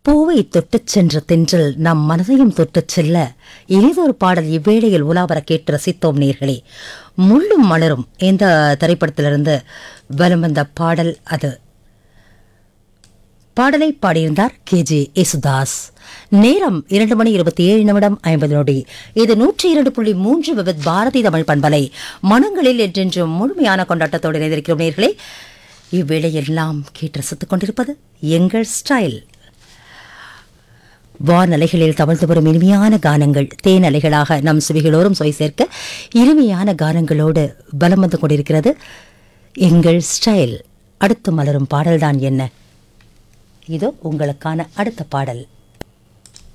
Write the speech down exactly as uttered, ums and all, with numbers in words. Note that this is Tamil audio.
பூவை தொட்டுச் சென்ற தென்றல் நம் மனதையும் தொட்டுச் செல்ல இனிதொரு பாடல் இவ்வேளையில் உலாவர கேட்டு ரசித்தோம் நேர்களே. முள்ளும் மலரும் இந்த திரைப்படத்திலிருந்து வலம் வந்த பாடல் அது. பாடலை பாடியிருந்தார் கே ஜே யேசுதாஸ். நேரம் இரண்டு மணி இருபத்தி ஏழு நிமிடம் ஐம்பது நொடி. இது நூற்றி இரண்டு புள்ளி மூன்று விவித் பாரதி தமிழ் பண்பலை. மனங்களில் என்றென்றும் முழுமையான கொண்டாட்டத்தோடு இணைந்திருக்கிறோம் நேர்களே. இவ்வேளையெல்லாம் கேட்டு ரசித்துக் கொண்டிருப்பது எங்கள் ஸ்டைல். வானலைகளில் தவழ்ந்து வரும் இனிமையான கானங்கள் தேனலைகளாக நம் செவிகளோரும் சுவை சேர்க்க இனிமையான கானங்களோடு பலம் வந்து கொண்டிருக்கிறது எங்கள் ஸ்டைல். அடுத்து மலரும் பாடல்தான் என்ன? இதோ உங்களுக்கான அடுத்த பாடல்.